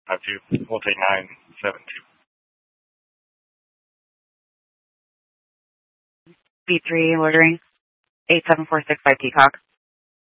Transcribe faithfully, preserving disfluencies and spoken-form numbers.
five two. We'll take nine seven two. B three, loitering, eight seven four six by Peacock.